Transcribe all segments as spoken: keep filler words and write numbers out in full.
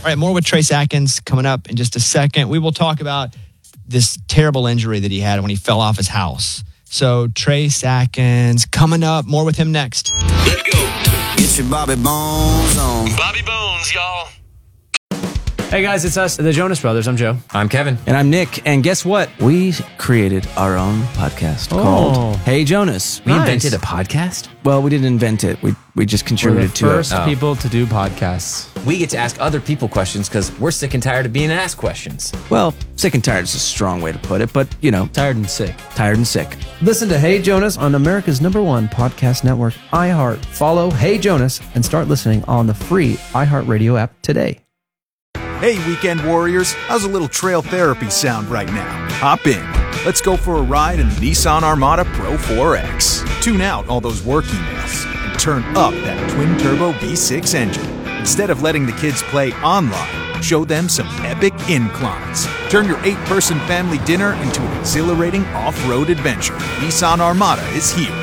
All right, more with Trace Adkins coming up in just a second. We will talk about this terrible injury that he had when he fell off his house. So Trace Adkins coming up. More with him next. Let's go. Get your Bobby Bones on. Bobby Bones, y'all. Hey guys, it's us, the Jonas Brothers. I'm Joe. I'm Kevin. And I'm Nick. And guess what? We created our own podcast Oh. called Hey Jonas. We Nice. invented a podcast? Well, we didn't invent it. We we just We're the contributed to first it. Oh. people to do podcasts. We get to ask other people questions because we're sick and tired of being asked questions. Well, sick and tired is a strong way to put it, but you know, Tired and sick. tired and sick. Listen to Hey Jonas on America's number one podcast network, iHeart. Follow Hey Jonas and start listening on the free iHeartRadio app today. Hey, weekend warriors, how's a little trail therapy sound right now? Hop in. Let's go for a ride in the Nissan Armada Pro four X. Tune out all those work emails and turn up that twin-turbo V six engine. Instead of letting the kids play online, show them some epic inclines. Turn your eight-person family dinner into an exhilarating off-road adventure. Nissan Armada is here.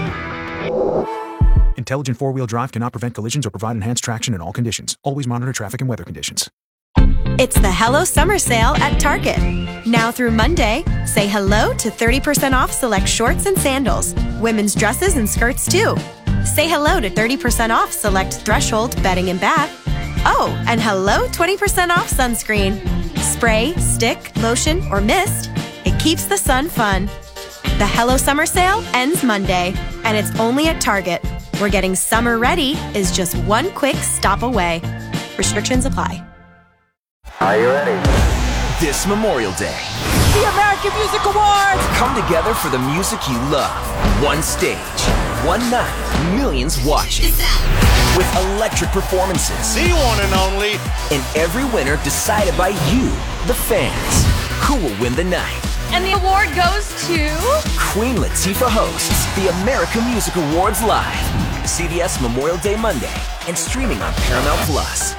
Intelligent four-wheel drive cannot prevent collisions or provide enhanced traction in all conditions. Always monitor traffic and weather conditions. It's the Hello Summer Sale at Target. Now through Monday, say hello to thirty percent off select shorts and sandals, women's dresses and skirts too. Say hello to thirty percent off select Threshold bedding and bath. Oh, and hello twenty percent off sunscreen. Spray, stick, lotion, or mist, it keeps the sun fun. The Hello Summer Sale ends Monday, and it's only at Target, where getting summer ready is just one quick stop away. Restrictions apply. Are you ready? This Memorial Day, The American Music Awards! come together for the music you love. One stage, one night, millions watching. With electric performances. The one and only. And every winner decided by you, the fans. Who will win the night? And the award goes to... Queen Latifah hosts the American Music Awards live. C B S Memorial Day Monday and streaming on Paramount Plus.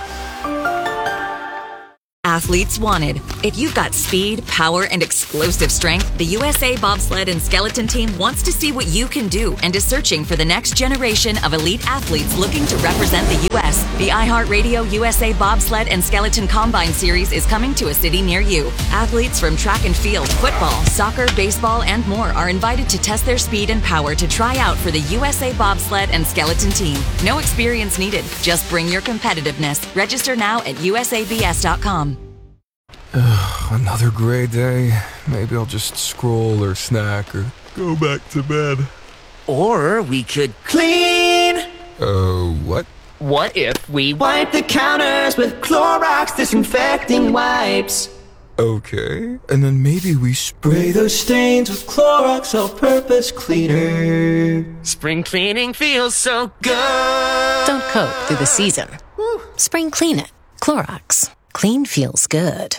Athletes wanted. If you've got speed, power, and explosive strength, the U S A Bobsled and Skeleton Team wants to see what you can do and is searching for the next generation of elite athletes looking to represent the U S The iHeartRadio U S A Bobsled and Skeleton Combine Series is coming to a city near you. Athletes from track and field, football, soccer, baseball, and more are invited to test their speed and power to try out for the U S A Bobsled and Skeleton Team. No experience needed. Just bring your competitiveness. Register now at U S A B S dot com. Another gray day. Maybe I'll just scroll or snack or go back to bed. Or we could clean. Uh, what? What if we wipe the counters with Clorox disinfecting wipes? Okay. And then maybe we spray those stains with Clorox all-purpose cleaner. Spring cleaning feels so good. Don't cope through the season. Spring clean it. Clorox. Clean feels good.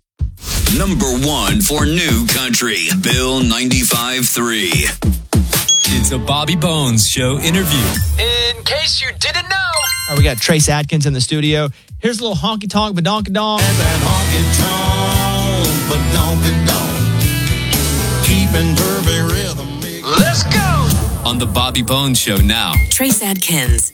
Number one for new country, Bill ninety-five point three. It's a Bobby Bones Show interview. In case you didn't know. All right, we got Trace Adkins in the studio. Here's a little honky tonk, badonka donk. And that honky tonk, badonka donk. Keeping Derby rhythm. Let's go. On the Bobby Bones Show now. Trace Adkins.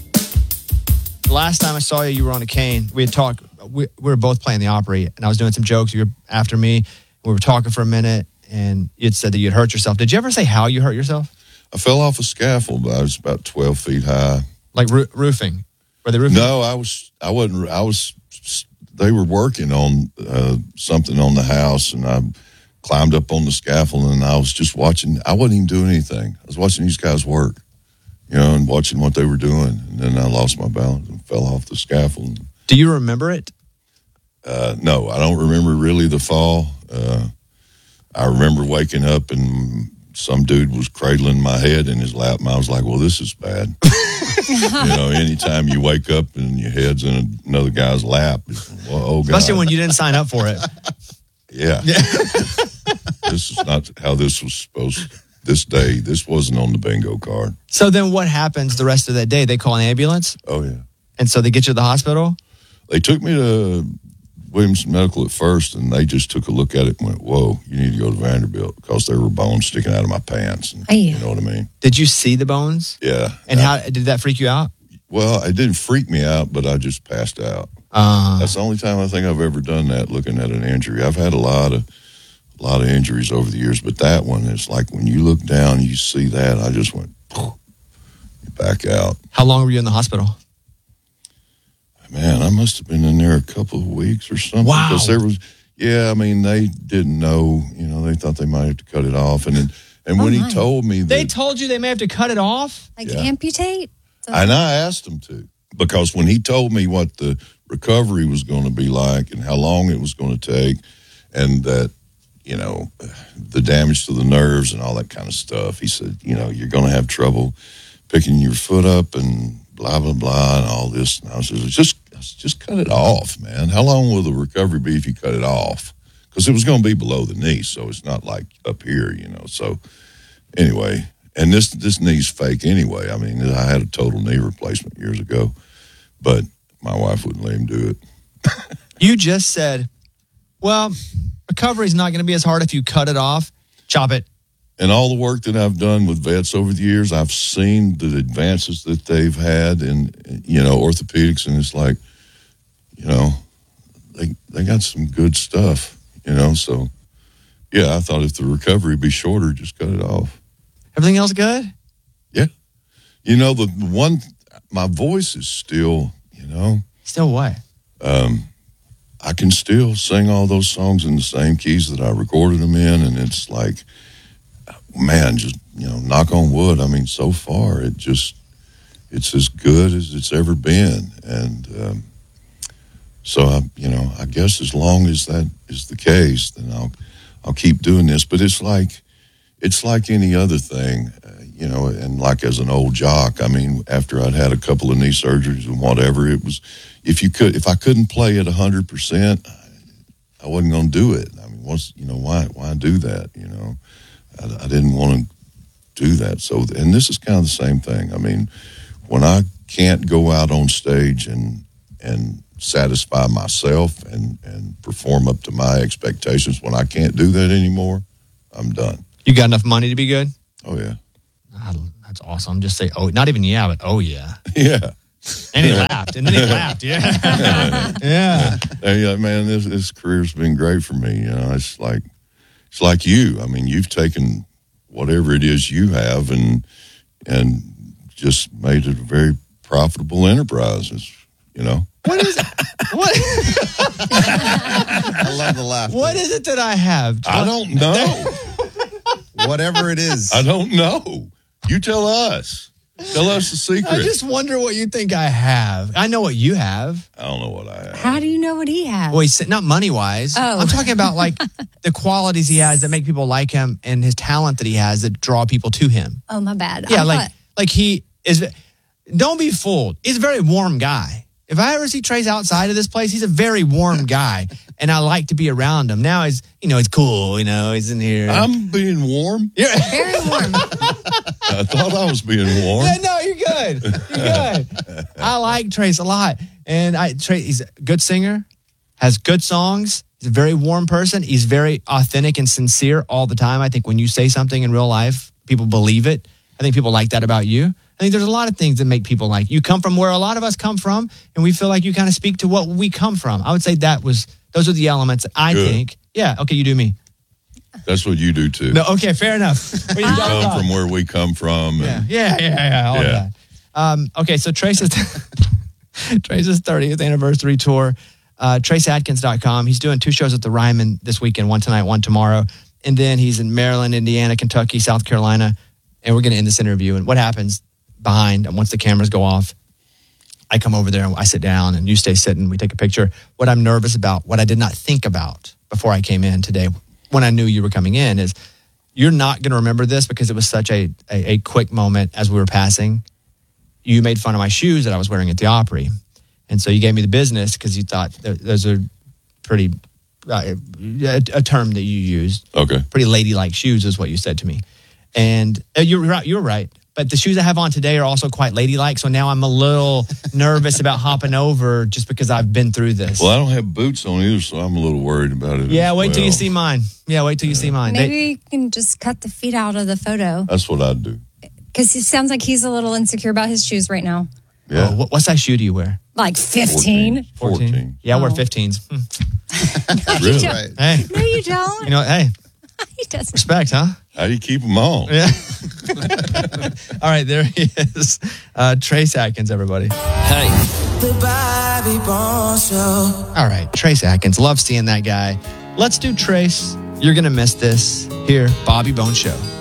Last time I saw you, you were on a cane. We had talked. We, we were both playing the Opry, and I was doing some jokes. You were after me. We were talking for a minute, and you'd said that you'd hurt yourself. Did you ever say how you hurt yourself? I fell off a scaffold, but I was about twelve feet high. Like roo- roofing? Were they roofing? No, I was. I wasn't. I was. They were working on uh, something on the house, and I climbed up on the scaffold, and I was just watching. I wasn't even doing anything. I was watching these guys work, you know, and watching what they were doing. And then I lost my balance and fell off the scaffold. Do you remember it? Uh, no, I don't remember really the fall. Uh, I remember waking up and some dude was cradling my head in his lap, and I was like, well, this is bad. You know, anytime you wake up and your head's in another guy's lap, well, oh, God. Especially when you didn't sign up for it. Yeah. yeah. This is not how this was supposed to. This day, this wasn't on the bingo card. So then what happens the rest of that day? They call an ambulance? Oh, yeah. And so they get you to the hospital? They took me to Williamson Medical at first, and they just took a look at it and went, whoa, you need to go to Vanderbilt, because there were bones sticking out of my pants. And, Hey. You know what I mean? Did you see the bones? Yeah. And I, how did that freak you out? Well, it didn't freak me out, but I just passed out. Uh, That's the only time I think I've ever done that, looking at an injury. I've had a lot of a lot of injuries over the years, but that one, it's like when you look down, you see that, I just went back out. How long were you in the hospital? Man, I must have been in there a couple of weeks or something. Wow. Because there was, yeah, I mean, they didn't know, you know, they thought they might have to cut it off. And then, and Oh, when my. he told me that, They told you they may have to cut it off? Like Yeah. amputate? So- and I asked him to, because when he told me what the recovery was going to be like and how long it was going to take, and that, you know, the damage to the nerves and all that kind of stuff, he said, you know, you're going to have trouble picking your foot up and blah, blah, blah, and all this. And I was just, just, just cut it off, man. How long will the recovery be if you cut it off? Because it was going to be below the knee, so it's not like up here, you know. So anyway, and this this knee's fake anyway. I mean, I had a total knee replacement years ago, but my wife wouldn't let him do it. You just said, well, recovery's not going to be as hard if you cut it off. Chop it. And all the work that I've done with vets over the years, I've seen the advances that they've had in, you know, orthopedics, and it's like, you know, they they got some good stuff, you know. So, yeah, I thought if the recovery be shorter, just cut it off. Everything else good? Yeah. You know, the one, my voice is still, you know. Still what? Um, I can still sing all those songs in the same keys that I recorded them in, and it's like, man, just, you know, knock on wood. I mean, so far, it just, it's as good as it's ever been. And um, so, I, you know, I guess as long as that is the case, then I'll, I'll keep doing this. But it's like, it's like any other thing, uh, you know, and like as an old jock, I mean, after I'd had a couple of knee surgeries and whatever, it was, if you could, if I couldn't play at one hundred percent, I wasn't going to do it. I mean, what's, you know, why, why do that, you know? I, I didn't want to do that. So, and this is kind of the same thing. I mean, when I can't go out on stage and and satisfy myself and, and perform up to my expectations, when I can't do that anymore, I'm done. You got enough money to be good? Oh, yeah. Ah, that's awesome. Just say, oh, not even yeah, but oh, yeah. Yeah. And he laughed. And then he laughed. Yeah. Yeah. Hey, man, this, this career's been great for me. You know, it's like, it's like you. I mean, you've taken whatever it is you have and and just made it a very profitable enterprise. It's, you know. What is it? What? I love the laugh. What is it that I have? I don't know. Whatever it is. I don't know. You tell us. Tell us the secret. I just wonder what you think I have. I know what you have. I don't know what I have. How do you know what he has? Well, he's not money wise. Oh. I'm talking about like the qualities he has that make people like him and his talent that he has that draw people to him. Oh, my bad. Yeah, I like thought- like he is. Don't be fooled. He's a very warm guy. If I ever see Trace outside of this place, he's a very warm guy, and I like to be around him. Now he's, you know, he's cool. You know, he's in here. I'm being warm. Yeah. Very warm. I thought I was being warm. Yeah, no, you're good. You're good. I like Trace a lot, and I Trace. He's a good singer, has good songs. He's a very warm person. He's very authentic and sincere all the time. I think when you say something in real life, people believe it. I think people like that about you. I think there's a lot of things that make people like you. You come from where a lot of us come from, and we feel like you kind of speak to what we come from. I would say that was those are the elements that I Good. think. Yeah, okay, you do me. That's what you do too. No, okay, fair enough. What You you talking come about? from where we come from. Yeah, And, yeah, yeah, yeah, all Yeah. of that. Um, okay, so Trace's Trace's thirtieth anniversary tour, uh, trace atkins dot com. He's doing two shows at the Ryman this weekend, one tonight, one tomorrow. And then he's in Maryland, Indiana, Kentucky, South Carolina. And we're going to end this interview. And what happens behind, and once the cameras go off, I come over there and I sit down and you stay sitting. We take a picture. What I'm nervous about, what I did not think about before I came in today, when I knew you were coming in, is you're not going to remember this because it was such a, a, a quick moment as we were passing. You made fun of my shoes that I was wearing at the Opry. And so you gave me the business because you thought th- those are pretty, uh, a, a term that you used. Okay. Pretty ladylike shoes is what you said to me. And uh, you're right. You're right. But the shoes I have on today are also quite ladylike. So now I'm a little nervous about hopping over just because I've been through this. well, I don't have boots on either, so I'm a little worried about it. Yeah, as wait till you well. see mine. Yeah, wait till you see mine. Maybe They- you can just cut the feet out of the photo. That's what I'd do. Because it sounds like he's a little insecure about his shoes right now. Yeah. Oh, what, what size shoe do you wear? Like fifteen. fourteen. Yeah, I wear Oh. fifteens. Hmm. Really? don't. Hey, No, you don't. you know, hey, He doesn't. respect, huh? How do you keep them on? Yeah. All right, there he is. Uh, Trace Atkins, everybody. Hey. The Bobby Bones Show. All right, Trace Atkins. Love seeing that guy. Let's do Trace. You're going to miss this. Here, Bobby Bone Show.